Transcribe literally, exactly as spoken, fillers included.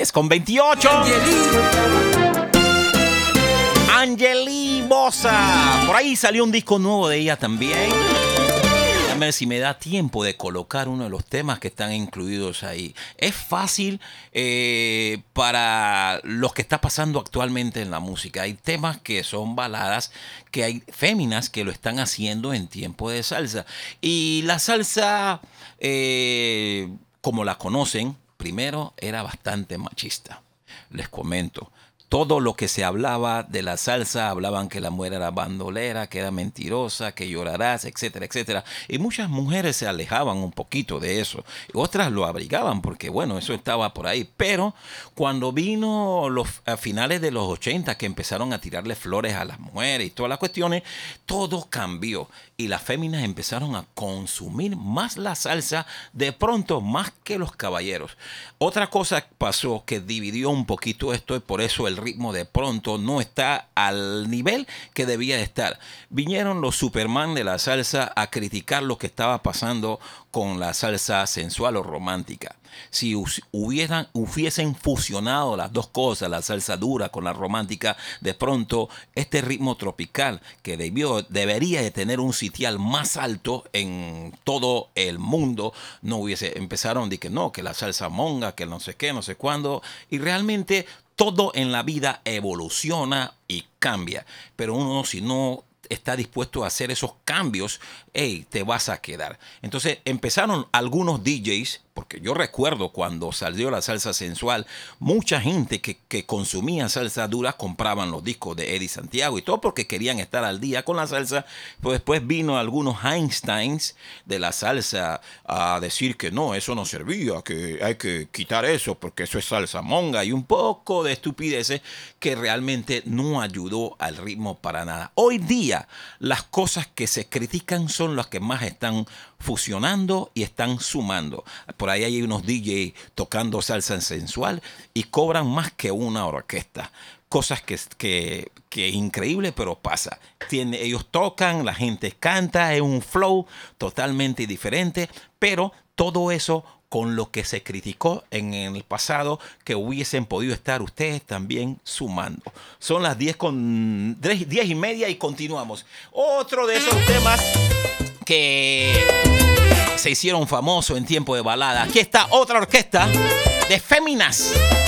diez con veintiocho. Angeli Bosa. Por ahí salió un disco nuevo de ella también. A ver si me da tiempo de colocar uno de los temas que están incluidos ahí. Es fácil eh, para los que está pasando actualmente en la música. Hay temas que son baladas, que hay féminas que lo están haciendo en tiempo de salsa. Y la salsa, eh, como la conocen, primero era bastante machista. Les comento. Todo lo que se hablaba de la salsa, hablaban que la mujer era bandolera, que era mentirosa, que llorarás, etcétera, etcétera. Y muchas mujeres se alejaban un poquito de eso. Otras lo abrigaban porque, bueno, eso estaba por ahí. Pero cuando vino los, a finales de los ochenta, que empezaron a tirarle flores a las mujeres y todas las cuestiones, todo cambió. Y las féminas empezaron a consumir más la salsa, de pronto más que los caballeros. Otra cosa pasó que dividió un poquito esto y por eso el ritmo de pronto no está al nivel que debía de estar. Vinieron los Superman de la salsa a criticar lo que estaba pasando con la salsa sensual o romántica. Si hubieran, hubiesen fusionado las dos cosas, la salsa dura con la romántica, de pronto este ritmo tropical que debió, debería de tener un sitial más alto en todo el mundo, no hubiese, empezaron de que no, que la salsa monga, que no sé qué, no sé cuándo, y realmente todo en la vida evoluciona y cambia, pero uno si no está dispuesto a hacer esos cambios, hey, te vas a quedar. Entonces empezaron algunos D Js, porque yo recuerdo cuando salió la salsa sensual, mucha gente que, que consumía salsa dura compraban los discos de Eddie Santiago y todo porque querían estar al día con la salsa. Pues después vino algunos Einsteins de la salsa a decir que no, eso no servía, que hay que quitar eso porque eso es salsa monga y un poco de estupideces que realmente no ayudó al ritmo para nada. Hoy día las cosas que se critican son las que más están fusionando y están sumando. Por ahí hay unos D J tocando salsa sensual y cobran más que una orquesta. Cosas que, que, que es increíble, pero pasa. Tiene, ellos tocan, la gente canta, es un flow totalmente diferente, pero todo eso con lo que se criticó en el pasado, que hubiesen podido estar ustedes también sumando. Son las diez con diez y media y continuamos. Otro de esos temas que se hicieron famosos en tiempo de balada. Aquí está otra orquesta de féminas.